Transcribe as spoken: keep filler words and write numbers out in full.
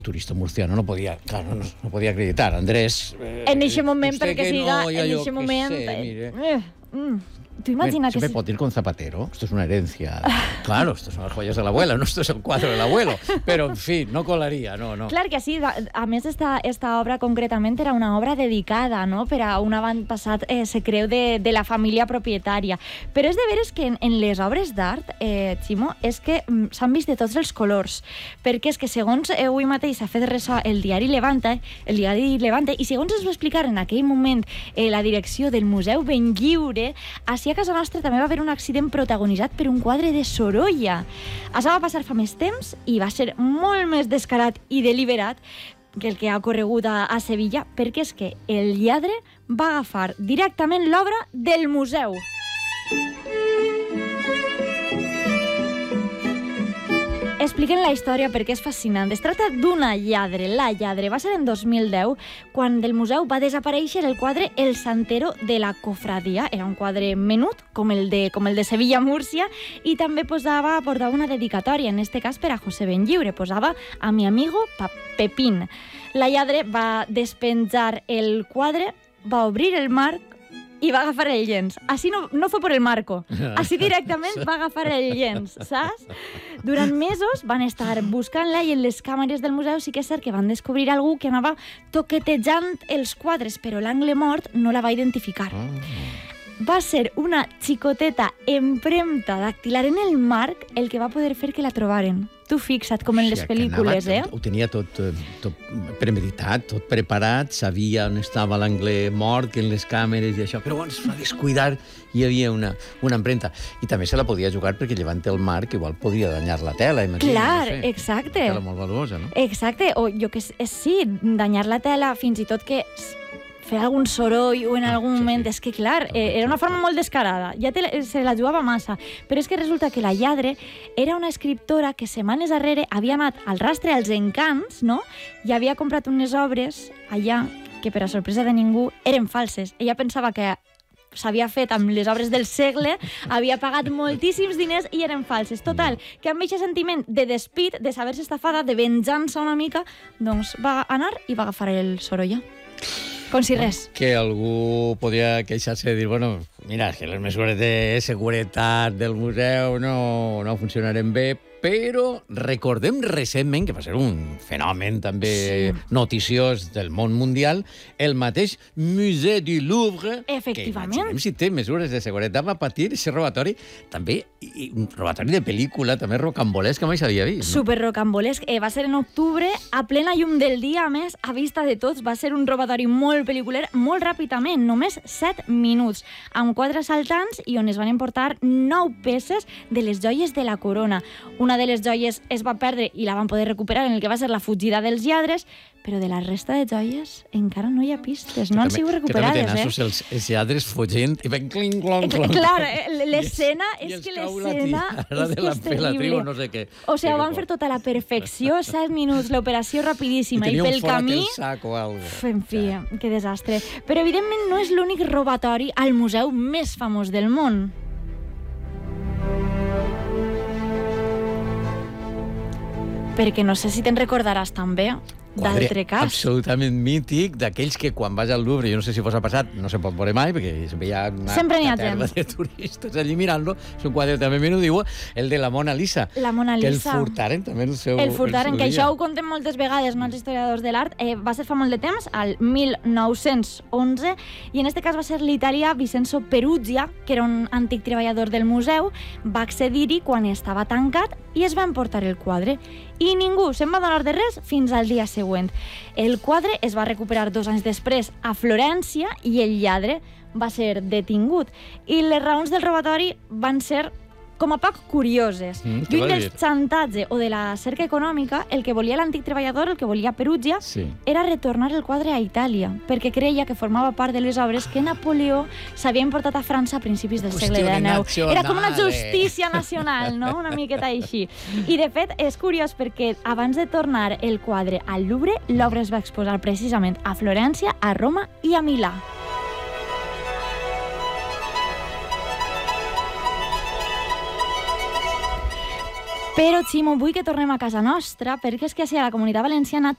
turista murciano no podia, claro, no, no podia acreditar. Andrés... Eh, en aquest moment, perquè siga... No, en aquest moment... Sé, mire. Eh, mm. ¿Tú imaginas se que me puede ir con Zapatero? Esto es una herencia. Claro, esto son las joyas de la abuela, no esto es el cuadro del abuelo. Però, en fi, no colaria, no, no. Clar que sí. A més, esta, esta obra concretament era una obra dedicada, no?, per a un avantpassat, eh, se creu, de, de la família propietària. Però és de veres que en, en les obres d'art, eh, Ximo, és que mm, s'han vist de tots els colors. Perquè és que, segons eh, avui mateix s'ha fet ressò el diari Levante, el diari Levante, i segons es va explicar en aquell moment eh, la direcció del Museu Benlliure, així a casa nostra també va haver un accident protagonitzat per un quadre de Sorolla. Això va passar fa més temps i va ser molt més descarat i deliberat que el que ha ocorregut a, a Sevilla, perquè és que el lladre va agafar directament l'obra del museu. Expliquen la història perquè és fascinant. Es tracta d'una lladre, la lladre. Va ser en dos mil deu, quan del museu va desaparèixer el quadre El Santero de la Cofradia. Era un quadre menut, com el de, com el de Sevilla-Múrcia, i també posava, portava una dedicatòria, en este cas per a José Benlliure. Posava a mi amigo Pepín. La lladre va despenjar el quadre, va obrir el marc i va agafar el llenç. Així no, no fue por el marco. Així directament va agafar el llenç, saps? Durant mesos van estar buscant-la i en les càmeres del museu sí que és cert que van descobrir algú que anava toquetejant els quadres, però l'angle mort no la va identificar. Oh. Va ser una xicoteta empremta dactilar en el marc el que va poder fer que la trobaren. Tu fixa't, com en les pel·lícules, eh? Ho tenia tot, tot premeditat, tot preparat, sabia on estava l'angle mort, que en les càmeres i això, però bueno, es va descuidar i hi havia una, una empremta. I també se la podia jugar perquè llevant el marc igual podria danyar la tela, imagina. Clar, no sé, exacte. Una tela molt valuosa, no? Exacte, o jo que sé, sí, danyar la tela, fins i tot que fer algun soroll o en algun ah, sí, moment... Sí. És que, clar, eh, era una forma molt descarada. Ja te, se la jugava massa. Però és que resulta que la lladre era una escriptora que setmanes darrere havia anat al rastre als encants, no?, i havia comprat unes obres allà que, per a sorpresa de ningú, eren falses. Ella pensava que s'havia fet amb les obres del segle, havia pagat moltíssims diners i eren falses. Total, que amb aquest sentiment de despit, de saber-se estafada, de venjança una mica, doncs va anar i va agafar el Sorolla. Com si res. Que algú podria queixar-se i dir, bueno, mira, que les mesures de seguretat del museu no, no funcionaren bé, però recordem recentment, que va ser un fenomen també sí. noticiós del món mundial, el mateix Museu du Louvre, efectivament, que imaginem si té mesures de seguretat, va patir aquest robatori, també i un robatori de pel·lícula, també rocambolesc, que mai s'havia vist. No? Super rocambolesc. Eh, va ser en octubre, a plena llum del dia, a més, a vista de tots, va ser un robatori molt pel·lículer, molt ràpidament, només set minuts, amb quatre assaltants i on es van emportar nou peces de les joies de la corona. Una de les joies es va perdre i la van poder recuperar en el que va ser la fugida dels lladres, però de la resta de joies encara no hi ha pistes, no han sigut recuperades, eh? Que també tenen els, els lladres fugint i ven cling, clong, clong. Clar, l'escena és que l'escena és que és terrible. No sé què. O sigui, ho van fer tota la perfecció, set minuts, l'operació rapidíssima, i pel camí... I tenia un fort sac o alguna cosa. En fi, que desastre. Però evidentment no és l'únic robatori al museu més famós del món. Perquè no sé si te'n recordaràs també d'altre cas. Absolutament mític, d'aquells que quan vas al Louvre, jo no sé si fos ha passat, no se pot veure mai, perquè sempre hi ha una sempre caterva de turistes allí mirant-lo, és un quadre també m'ho diu, el de la Mona Lisa. La Mona Lisa. Que el furtaren també el seu El furtaren, el seu que dia. això ho contem moltes vegades, no els historiadors de l'art, eh, va ser fa molt de temps, al mil nou-cents onze, i en este cas va ser l'italià Vincenzo Peruggia, que era un antic treballador del museu, va accedir-hi quan estava tancat i es va emportar el quadre. I ningú se'n va donar de res fins al dia següent. El quadre es va recuperar dos anys després a Florència i el lladre va ser detingut. I les raons del robatori van ser com a poc curioses. Mm, Lluny del xantatge o de la cerca econòmica, el que volia l'antic treballador, el que volia Peruggia, sí. era retornar el quadre a Itàlia, perquè creia que formava part de les obres que Napoleó s'havia importat a França a principis del segle dinou. Era com una justícia nacional, no? Una miqueta així. I, de fet, és curiós perquè abans de tornar el quadre al Louvre, l'obra es va exposar precisament a Florència, a Roma i a Milà. Però, Ximo, vull que tornem a casa nostra, perquè és que a la Comunitat Valenciana